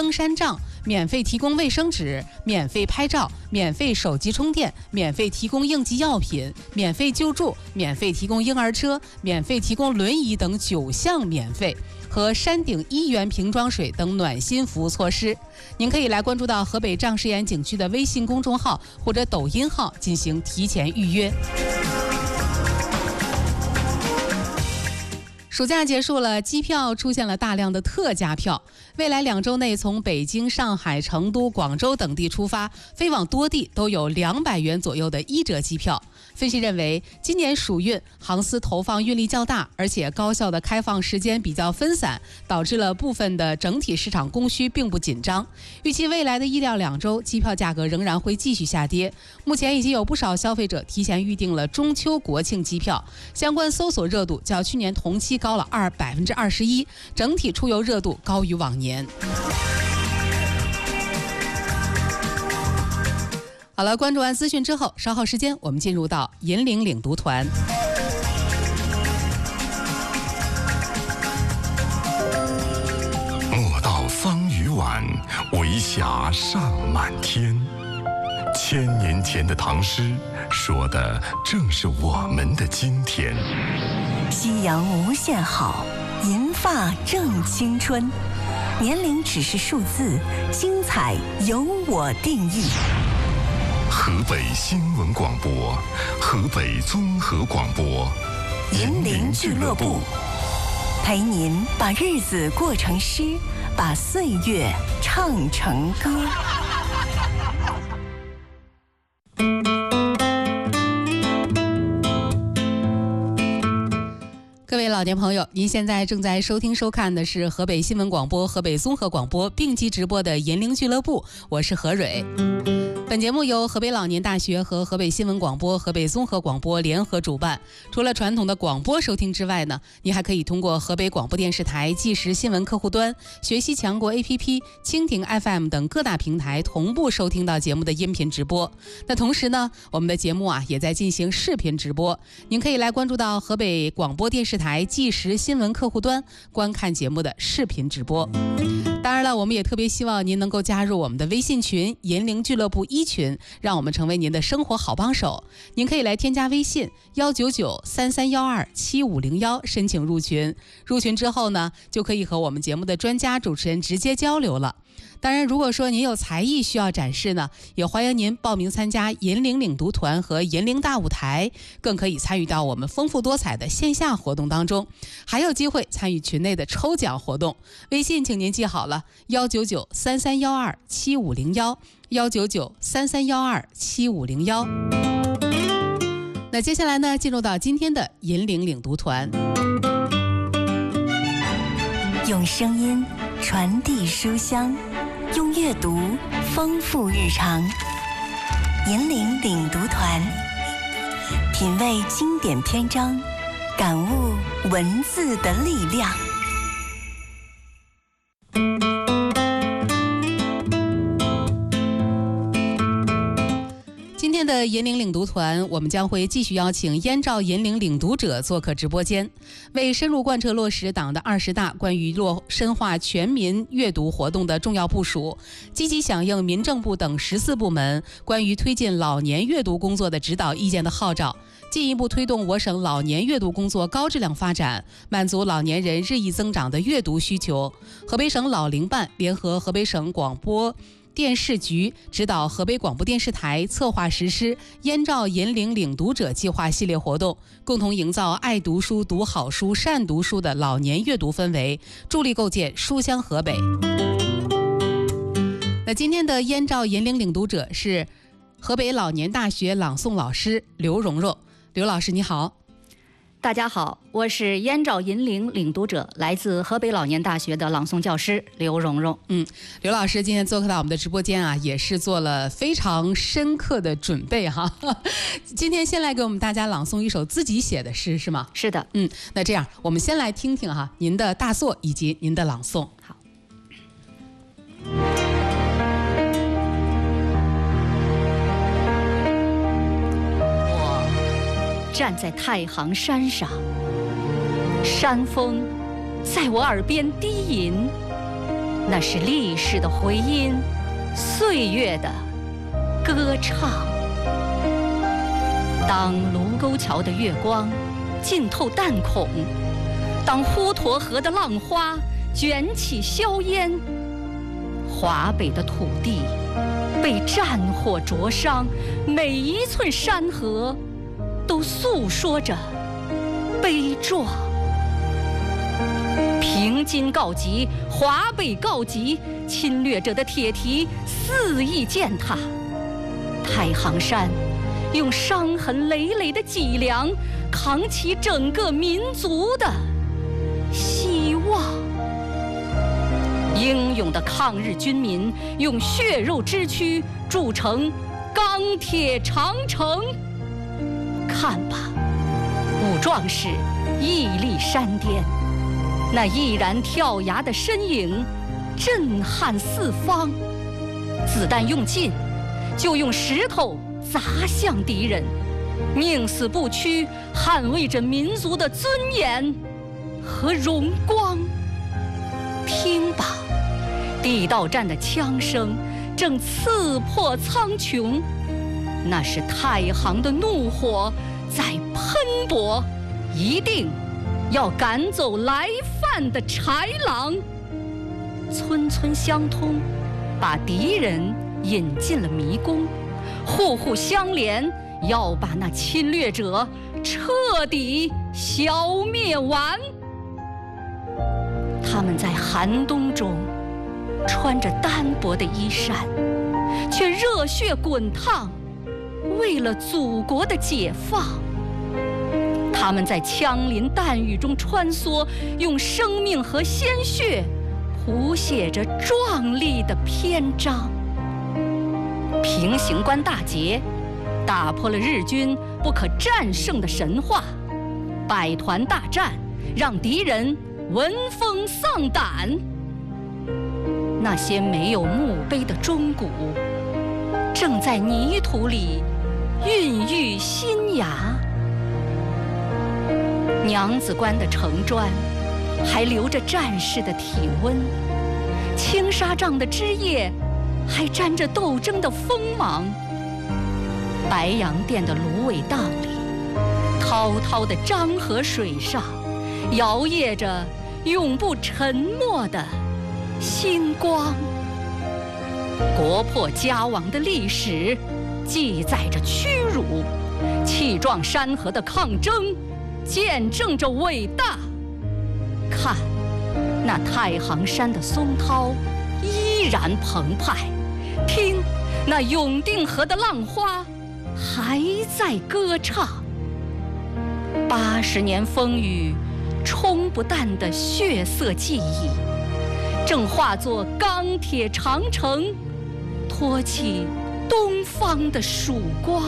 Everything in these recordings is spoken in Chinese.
登山杖，免费提供卫生纸，免费拍照，免费手机充电，免费提供应急药品，免费救助，免费提供婴儿车，免费提供轮椅等9项免费和山顶1元瓶装水等暖心服务措施。您可以来关注到河北丈石岩景区的微信公众号或者抖音号进行提前预约。暑假结束了，机票出现了大量的特价票。未来2周内，从北京、上海、成都、广州等地出发，飞往多地都有200元左右的1折机票。分析认为，今年暑运航司投放运力较大，而且高校的开放时间比较分散，导致了部分的整体市场供需并不紧张。预期未来的1到2周，机票价格仍然会继续下跌。目前已经有不少消费者提前预定了中秋国庆机票，相关搜索热度较去年同期高了21%，整体出游热度高于往年。好了，关注完资讯之后，稍后时间我们进入到引领领读团。 莫道桑榆晚，微霞尚满天。1000年前的唐诗，说的正是我们的今天。 夕阳无限好，银发正青春。年龄只是数字，精彩由我定义。 河北新闻广播，河北综合广播， 银铃俱乐部，陪您把日子过成诗，把岁月唱成歌。 各位老年朋友，您现在正在收听收看的是河北新闻广播、河北综合广播并机直播的银铃俱乐部，我是何蕊。本节目由河北老年大学和河北新闻广播、河北综合广播联合主办。除了传统的广播收听之外呢，您还可以通过河北广播电视台即时新闻客户端、学习强国 APP、蜻蜓 FM 等各大平台同步收听到节目的音频直播。那同时呢，我们的节目也在进行视频直播，您可以来关注到河北广播电视台即时新闻客户端，观看节目的视频直播。当然了，我们也特别希望您能够加入我们的微信群银铃俱乐部1群，让我们成为您的生活好帮手。您可以来添加微信19933127501申请入群。入群之后呢，就可以和我们节目的专家主持人直接交流了。当然，如果说您有才艺需要展示呢，也欢迎您报名参加银铃领读团和银铃大舞台，更可以参与到我们丰富多彩的线下活动当中，还有机会参与群内的抽奖活动。微信请您记好了，19933127501，19933127501。那接下来呢，进入到今天的银铃领读团， 用声音传递书香，用阅读丰富日常。引领领读团，品味经典篇章，感悟文字的力量。 今天的银铃领读团，我们将会继续邀请燕赵银铃领读者做客直播间，为深入贯彻落实党的20大关于深化全民阅读活动的重要部署，积极响应民政部等14部门关于推进老年阅读工作的指导意见的号召，进一步推动我省老年阅读工作高质量发展，满足老年人日益增长的阅读需求。河北省老龄办联合河北省广播电视局指导河北广播电视台策划实施燕赵银铃领读者计划系列活动，共同营造爱读书、读好书、善读书的老年阅读氛围，助力构建书香河北。那今天的燕赵银铃领读者是河北老年大学朗诵老师刘蓉蓉。刘老师你好。 大家好，我是燕赵银铃领读者，来自河北老年大学的朗诵教师刘蓉蓉。 刘老师今天做客到我们的直播间也是做了非常深刻的准备哈。今天先来给我们大家朗诵一首自己写的诗是吗？ 是的。 那这样我们先来听听您的大作以及您的朗诵。 好。站在太行山上，山风在我耳边低吟， 那是历史的回音，岁月的歌唱。当卢沟桥的月光浸透弹孔，当滹沱河的浪花卷起硝烟，华北的土地被战火灼伤，每一寸山河都诉说着悲壮。平津告急，华北告急，侵略者的铁蹄肆意践踏。太行山用伤痕累累的脊梁扛起整个民族的希望。英勇的抗日军民用血肉之躯筑成钢铁长城。看吧，武壮士屹立山巅，那毅然跳崖的身影震撼四方。子弹用尽，就用石头砸向敌人，宁死不屈，捍卫着民族的尊严和荣光。听吧，地道战的枪声正刺破苍穹，那是太行的怒火在喷薄，一定要赶走来犯的豺狼。村村相通，把敌人引进了迷宫，户户相连，要把那侵略者彻底消灭完。他们在寒冬中穿着单薄的衣衫，却热血滚烫，为了祖国的解放。他们在枪林弹雨中穿梭，用生命和鲜血谱写着壮丽的篇章。平型关大捷打破了日军不可战胜的神话，百团大战让敌人闻风丧胆。那些没有墓碑的钟鼓，正在泥土里孕育新芽。娘子关的城砖还留着战士的体温，青纱帐的枝叶还沾着斗争的锋芒。白洋淀的芦苇荡里，滔滔的漳河水上，摇曳着永不沉没的星光。国破家亡的历史记载着屈辱，气壮山河的抗争见证着伟大。看，那太行山的松涛依然澎湃，听，那永定河的浪花还在歌唱。80年风雨冲不淡的血色记忆，正化作钢铁长城，托起东方的曙光。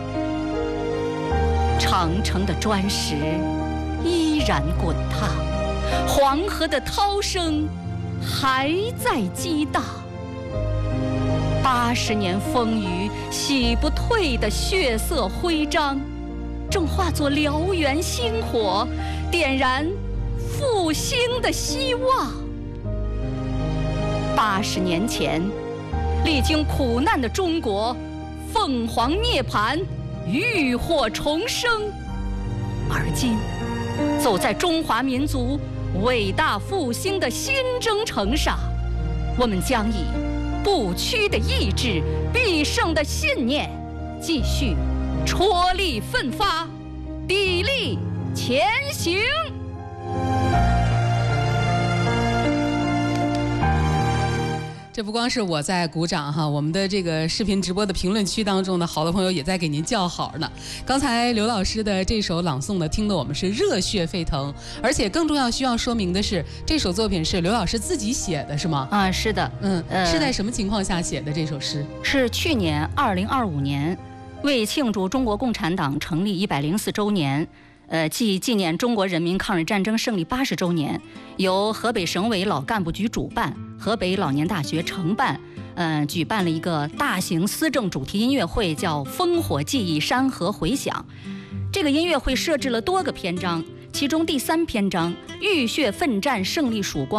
长城的砖石依然滚烫，黄河的涛声还在激荡。80年风雨洗不退的血色徽章，正化作燎原星火，点燃复兴的希望。80年前，历经苦难的中国，凤凰涅槃，浴火重生。而今，走在中华民族伟大复兴的新征程上，我们将以不屈的意志、必胜的信念，继续踔厉奋发，砥砺前行。 这不光是我在鼓掌哈，我们的这个视频直播的评论区当中的好多朋友也在给您叫好呢。刚才刘老师的这首朗诵呢，听得我们是热血沸腾，而且更重要需要说明的是，这首作品是刘老师自己写的，是吗？ 啊，是的， 是在什么情况下写的这首诗？ 是去年2025年，为庆祝中国共产党成立104周年。即纪念中国人民抗日战争胜利80周年，由河北省委老干部局主办，河北老年大学承办，举办了一个大型思政主题音乐会，叫《烽火记忆，山河回响》。这个音乐会设置了多个篇章，其中第3篇章“浴血奋战，胜利曙光”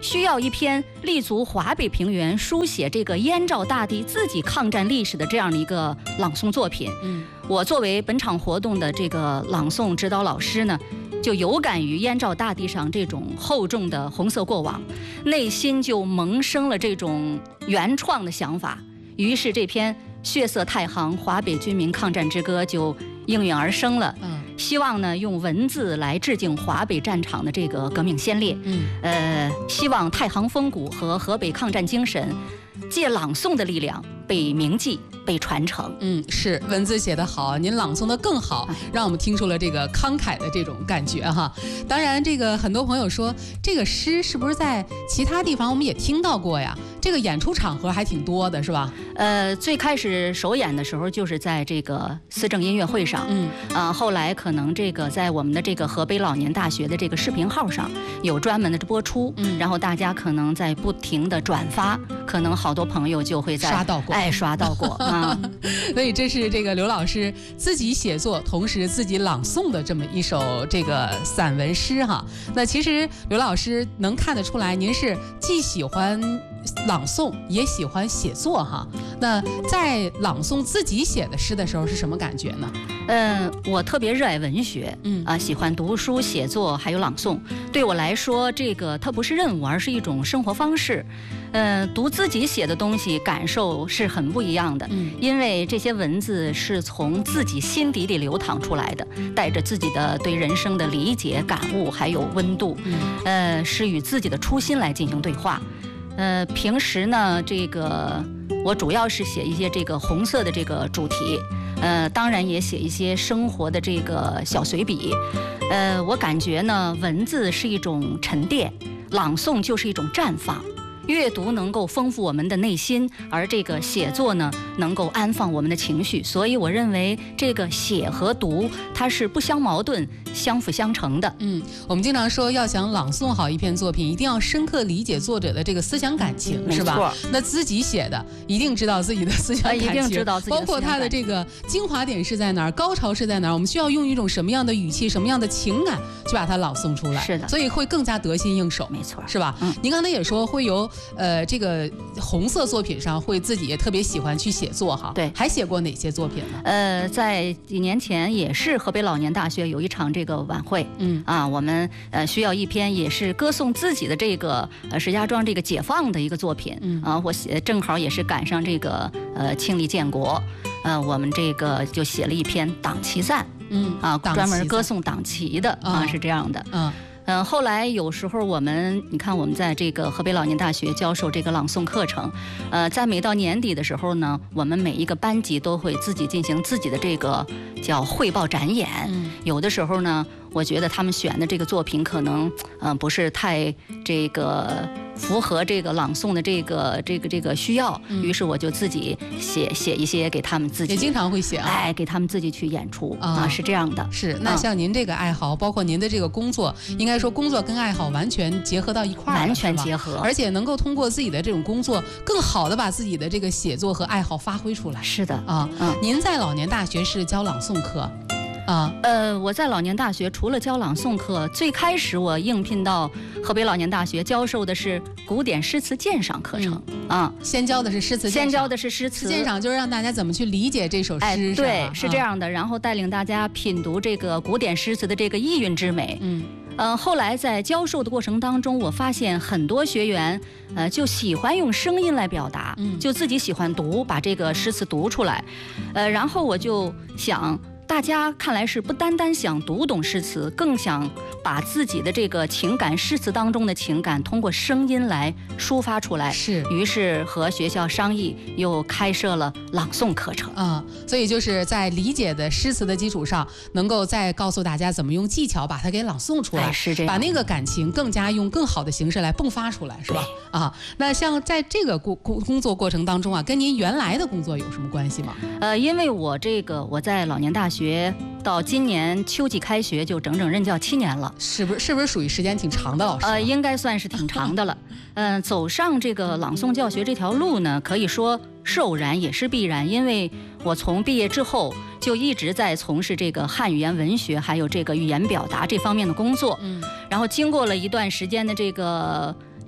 需要一篇立足华北平原，书写这个燕赵大地自己抗战历史的这样的一个朗诵作品。我作为本场活动的这个朗诵指导老师呢，就有感于燕赵大地上这种厚重的红色过往，内心就萌生了这种原创的想法。于是这篇血色太行华北军民抗战之歌就应运而生了。希望呢用文字来致敬华北战场的这个革命先烈。希望太行风骨和河北抗战精神借朗诵的力量被铭记、被传承。 是文字写得好，您朗诵得更好，让我们听出了这个慷慨的这种感觉哈。当然，这个很多朋友说，这个诗是不是在其他地方我们也听到过呀？这个演出场合还挺多的，是吧？ 最开始首演的时候就是在这个思政音乐会上，后来可能这个在我们的这个河北老年大学的这个视频号上有专门的播出，然后大家可能在不停的转发，可能好多朋友就会在刷到过啊。 所以这是这个刘老师自己写作，同时自己朗诵的这么一首这个散文诗哈。那其实刘老师能看得出来，您是既喜欢朗诵也喜欢写作哈。那在朗诵自己写的诗的时候是什么感觉呢？ 我特别热爱文学，喜欢读书、写作还有朗诵。对我来说，这个它不是任务，而是一种生活方式。读自己写的东西，感受是很不一样的，因为这些文字是从自己心底里流淌出来的，带着自己的对人生的理解、感悟还有温度，是与自己的初心来进行对话。平时呢，这个我主要是写一些这个红色的这个主题，当然也写一些生活的这个小随笔。我感觉呢，文字是一种沉淀，朗诵就是一种绽放。阅读能够丰富我们的内心，而这个写作呢，能够安放我们的情绪。所以我认为这个写和读它是不相矛盾、相辅相成的。 我们经常说，要想朗诵好一篇作品，一定要深刻理解作者的这个思想感情，是吧？那自己写的一定知道自己的思想感情， 一定知道自己的思想感情， 包括他的这个精华点是在哪儿，高潮是在哪儿，我们需要用一种什么样的语气、什么样的情感去把它朗诵出来。 是的， 所以会更加得心应手。 没错， 是吧？您刚才也说会有这个红色作品上会自己也特别喜欢去写作哈。 对， 还写过哪些作品呢？ 在几年前也是河北老年大学有一场这个晚会，我们需要一篇也是歌颂自己的这个石家庄这个解放的一个作品，我正好也是赶上这个庆历建国，我们这个就写了一篇党旗赞，专门歌颂党旗的是这样的。后来有时候你看我们在这个河北老年大学教授这个朗诵课程，在每到年底的时候呢，我们每一个班级都会自己进行自己的这个叫汇报展演。有的时候呢，我觉得他们选的这个作品可能不是太这个符合这个朗诵的这个需要，于是我就自己写一些给他们自己， 也经常会写给他们自己去演出是这样的。 是，那像您这个爱好，包括您的这个工作，应该说工作跟爱好完全结合到一块儿， 完全结合， 而且能够通过自己的这种工作，更好的把自己的这个写作和爱好发挥出来。 是的您在老年大学是教朗诵课？ 我在老年大学除了教朗诵课，最开始我应聘到河北老年大学教授的是古典诗词鉴赏课程先教的是诗词鉴赏， 先教的是诗词鉴赏，就是让大家怎么去理解这首诗。 对，是这样的，然后带领大家品读这个古典诗词的这个意蕴之美。后来在教授的过程当中，我发现很多学员就喜欢用声音来表达，就自己喜欢读，把这个诗词读出来。然后我就想，大家看来是不单单想读懂诗词，更想把自己的这个情感，诗词当中的情感通过声音来抒发出来。 是， 于是和学校商议，又开设了朗诵课程所以就是在理解的诗词的基础上，能够再告诉大家怎么用技巧把它给朗诵出来， 是这样， 把那个感情更加用更好的形式来迸发出来，是吧？那像在这个工作过程当中跟您原来的工作有什么关系吗？ 因为我在老年大学到今年秋季开学就整整任教7年了， 是不是属于时间挺长的老师？ 应该算是挺长的了。走上这个朗诵教学这条路呢，可以说是偶然也是必然，因为我从毕业之后就一直在从事这个汉语言文学还有这个语言表达这方面的工作。然后经过了一段时间的这个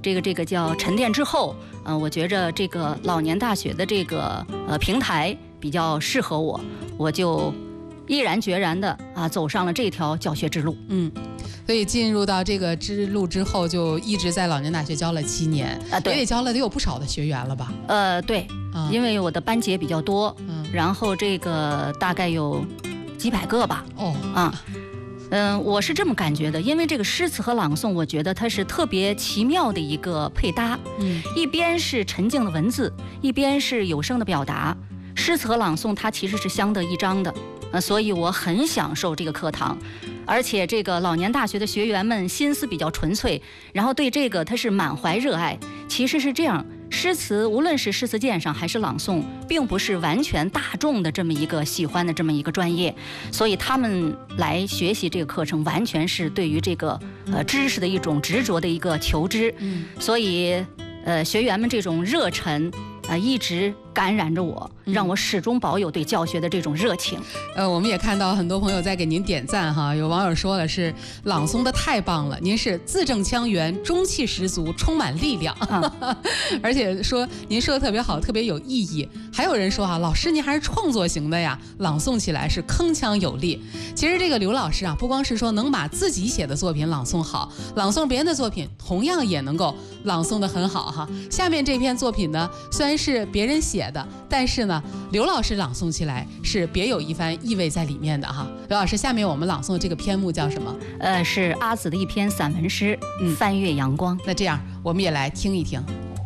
这个叫沉淀之后，我觉着这个老年大学的这个平台比较适合我，我就毅然决然的走上了这条教学之路。 所以进入到这个之路之后，就一直在老年大学教了7年对， 也教了得有不少的学员了吧？ 对，因为我的班级也比较多，然后这个大概有几百个吧。我是这么感觉的，因为这个诗词和朗诵，我觉得它是特别奇妙的一个配搭。一边是沉静的文字，一边是有声的表达。诗词和朗诵它其实是相得益彰的，所以我很享受这个课堂。而且这个老年大学的学员们心思比较纯粹，然后对这个他是满怀热爱。其实是这样，诗词无论是诗词鉴赏还是朗诵，并不是完全大众的这么一个喜欢的这么一个专业，所以他们来学习这个课程，完全是对于这个知识的一种执着的一个求知。所以学员们这种热忱一直感染着我，让我始终保有对教学的这种热情。 我们也看到很多朋友在给您点赞哈，有网友说了是朗诵的太棒了，您是字正腔圆，中气十足，充满力量，而且说您说的特别好，特别有意义。还有人说老师您还是创作型的呀，朗诵起来是铿锵有力。其实这个刘老师不光是说能把自己写的作品朗诵好，朗诵别人的作品同样也能够朗诵得很好哈。下面这篇作品呢，虽然是别人写的，但是呢，刘老师朗诵起来是别有一番意味在里面的哈。刘老师，下面我们朗诵的这个篇目叫什么？ 是阿紫的一篇散文诗《翻越阳光》。 那这样，我们也来听一听。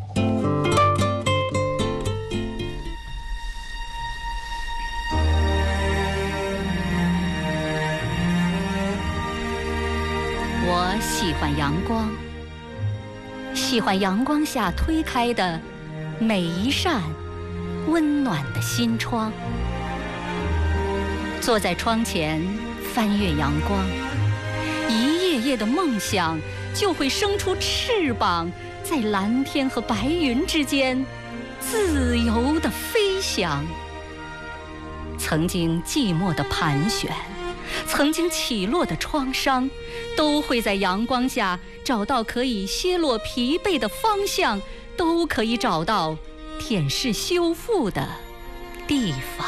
我喜欢阳光，喜欢阳光下推开的每一扇温暖的心窗。坐在窗前翻越阳光，一页页的梦想就会生出翅膀，在蓝天和白云之间自由地飞翔。曾经寂寞的盘旋，曾经起落的创伤，都会在阳光下找到可以歇落疲惫的方向，都可以找到舔舐修复的地方。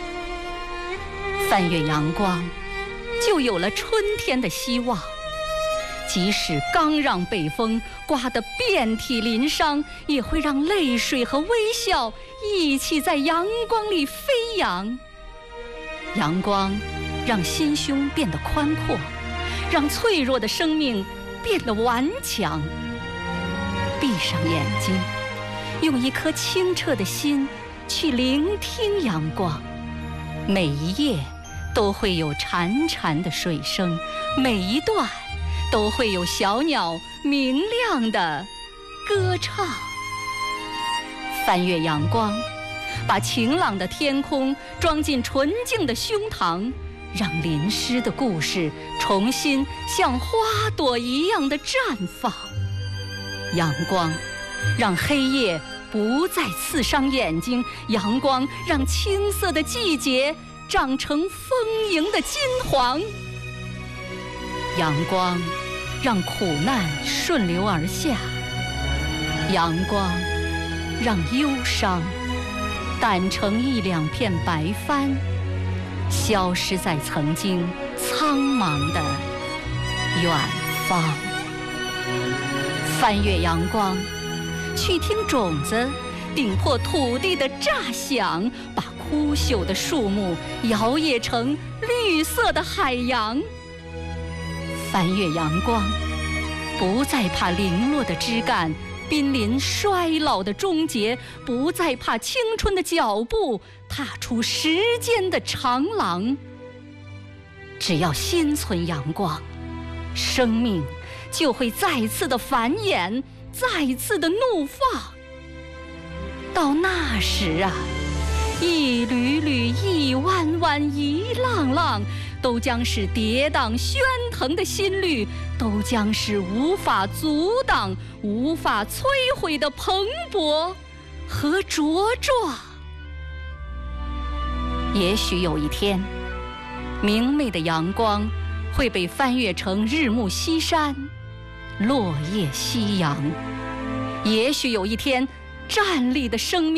翻越阳光，就有了春天的希望。即使刚让北风刮得遍体鳞伤，也会让泪水和微笑一起在阳光里飞扬。阳光让心胸变得宽阔，让脆弱的生命变得顽强。闭上眼睛，用一颗清澈的心去聆听阳光。每一页都会有潺潺的水声，每一段都会有小鸟明亮的歌唱。翻越阳光，把晴朗的天空装进纯净的胸膛，让淋湿的故事重新像花朵一样的绽放。阳光让黑夜不再刺伤眼睛，阳光让青涩的季节长成丰盈的金黄。阳光让苦难顺流而下，阳光让忧伤掸成一两片白帆，消失在曾经苍茫的远方。翻越阳光，去听种子顶破土地的炸响，把枯朽的树木摇曳成绿色的海洋。翻越阳光，不再怕零落的枝干濒临衰老的终结，不再怕青春的脚步踏出时间的长廊。只要心存阳光，生命就会再次的繁衍，再次的怒放。到那时啊，一缕缕，一弯弯，一浪浪，都将是跌宕喧腾的心律，都将是无法阻挡、无法摧毁的蓬勃和茁壮。也许有一天，明媚的阳光会被翻越成日暮西山，落叶夕阳。 也许有一天，站立的生命